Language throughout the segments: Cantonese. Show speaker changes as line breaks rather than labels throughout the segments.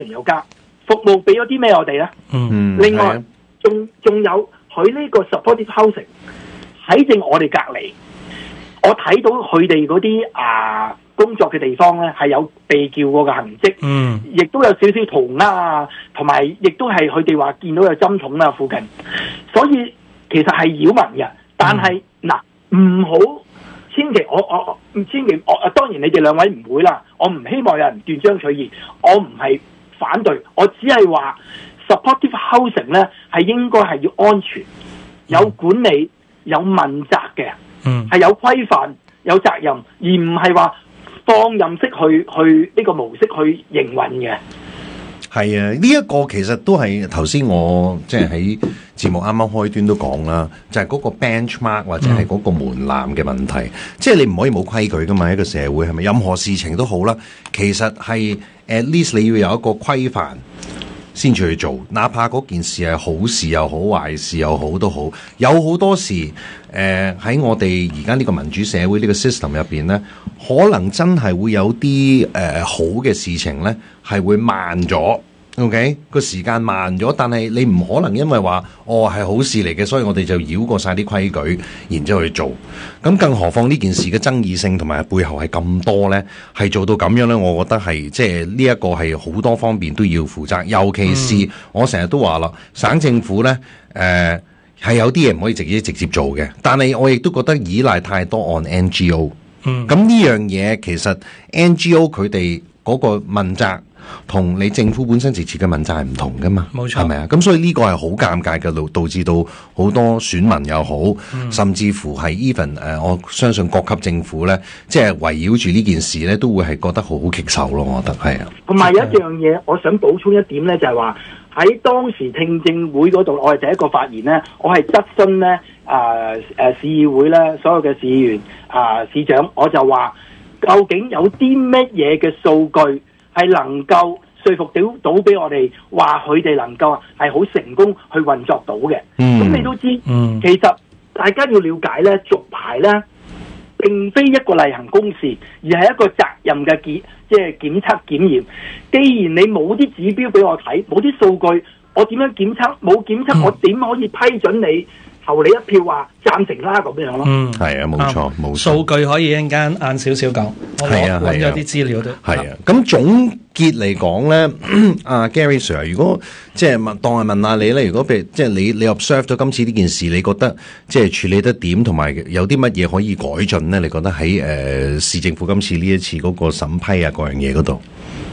又加，服務俾咗啲咩我哋咧？另外仲有佢呢個 supportive housing 喺正我哋隔離，我睇到佢哋嗰啲工作嘅地方咧係有被撬過嘅痕跡，亦都有少少塗鴉啊，同埋亦都係佢哋話見到有針筒啊附近，所以其實係擾民嘅。但係嗱，唔好千祈我當然你哋兩位唔會啦，我唔希望有人斷章取義，我唔係反對，我只係話 supportive housing 咧係應該係要安全、有管理、有問責嘅，係有規範、有責任，而唔係話放任式去呢個模式去營運嘅。
係啊，呢一個其實都係頭先我即係喺節目啱啱開端都講啦，就係嗰個 benchmark 或者係嗰個門檻嘅問題。即係你唔可以冇規矩噶嘛，一個社會係咪？任何事情都好啦，其實係 at least 你要有一個規範先至去做，哪怕嗰件事係好事又好，壞事又好都好。有好多時喺我哋而家呢個民主社會呢個 system 入邊咧，可能真係會有啲好嘅事情咧係會慢咗。OK， 個時間慢咗，但係你唔可能因為話係好事嚟嘅，所以我哋就繞過晒啲規矩，然之後去做。咁更何況呢件事嘅爭議性同埋背後係咁多呢，係做到咁樣呢，我覺得係即係呢一個係好多方面都要負責。尤其是我成日都話啦，省政府呢係有啲嘢唔可以直接做嘅，但係我亦都覺得依賴太多按 NGO。咁呢樣嘢其實 NGO 佢哋嗰個問責同你政府本身直接嘅問責係唔同噶嘛，冇錯，係咪啊？咁所以呢個係好尷尬嘅路，導致到好多選民又好，甚至乎係 even 我相信各級政府咧，即係圍繞住呢件事咧，都會係覺得好棘手咯。我覺得係啊。同埋有一樣嘢，我想補充一點咧，就係話喺當時聽證會嗰度，我係第一個發言咧，我係質詢咧市議會咧所有嘅市議員市長，我就話究竟有啲乜嘢嘅數據係能夠說服到俾我哋話佢哋能夠係好成功去運作到嘅。咁你都知，其實大家要了解咧，續牌咧並非一個例行公事，而係一個責任嘅即係檢測檢驗。既然你冇啲指標俾我睇，冇啲數據，我點樣檢測？冇檢測，我點可以批准你投你一票話贊成啦咁樣咯？係啊，冇錯冇錯。
數據可以一陣間晏少少講，我揾咗啲資料都
係啊。咁總結嚟講咧，Gary Sir， 如果即係當係問下你咧，如果譬如即係你 observe 咗今次呢件事，你覺得即係處理得點，同埋有啲乜嘢可以改進咧？你覺得喺市政府今次呢一次嗰個審批啊，各樣嘢嗰度？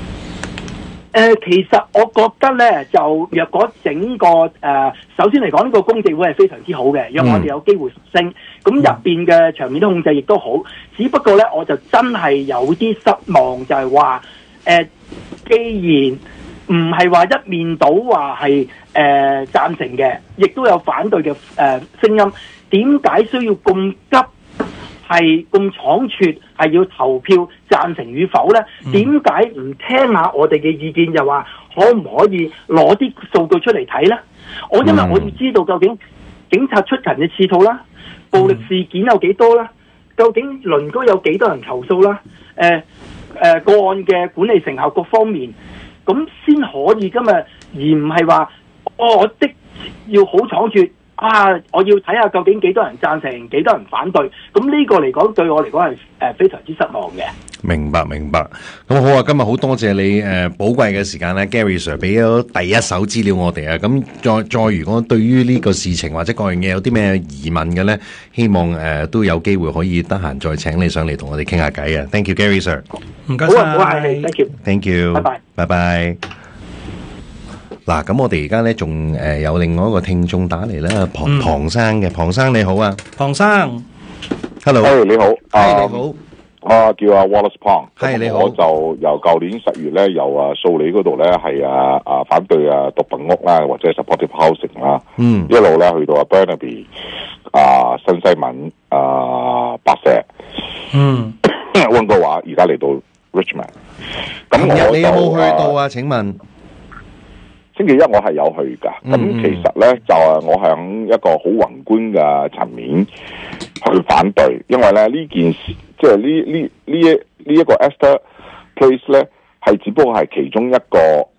其實我覺得咧，就若果整個首先嚟講，呢個公證會係非常之好嘅，讓我哋有機會升。咁入邊嘅場面控制亦都好。只不過咧，我就真係有啲失望，就係話既然唔係話一面倒話係贊成嘅，亦都有反對嘅聲音，點解需要咁急？係咁倉促，係要投票贊成與否呢？點解唔聽下我哋嘅意見，就話可唔可以攞啲數據出嚟睇呢？因為我要知道究竟警察出勤嘅次數啦，暴力事件有幾多啦，究竟鄰居有幾多人投訴啦，個案嘅管理成效各方面，咁先可以今日，而唔係話我即要好倉促。我要睇下究竟幾多人贊成，幾多人反對。咁呢個嚟講，對我嚟講係非常之失望嘅。
明白。咁好啊，今日好多謝你寶貴嘅時間咧 ，Gary Sir 俾咗第一手資料我哋啊。咁再如果對於呢個事情或者各樣嘢有啲咩疑問嘅咧，希望都有機會可以得閒再請你上嚟同我哋傾下偈啊。Thank you, Gary Sir。
唔該晒，
好啊，Thank you。
Thank you。拜拜。嗱，咁我哋而家咧仲有另外一個聽眾打嚟啦，龐生嘅，龐生你好啊，
龐生
，Hello，
你好，
你好，
我叫Wallace Pong，
係你好，
我就由舊年10月咧，由數理嗰度咧係反對毒品屋啦，或者 supportive housing 啦，一路咧去到Burnaby 新西敏白石，溫哥華，而家嚟到 Richmond， 咁
你有冇去到啊？請問？
星期一我係有去㗎，咁其實咧就我喺一個好宏觀嘅層面去反對，因為咧呢件事即係呢一個 Esther Place 咧係只不過係其中一個